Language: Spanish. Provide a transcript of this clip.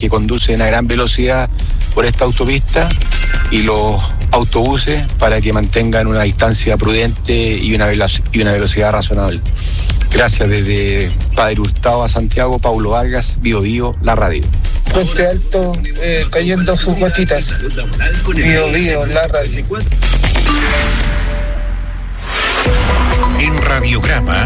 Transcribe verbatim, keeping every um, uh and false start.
que conducen a gran velocidad por esta autopista y los autobuses para que mantengan una distancia prudente y una, velo- y una velocidad razonable. Gracias. Desde Padre Hurtado a Santiago, Paulo Vargas, Bio Bio, la radio. Puente Alto, eh, cayendo sus gotitas. Bio Bio, la radio. En Radiograma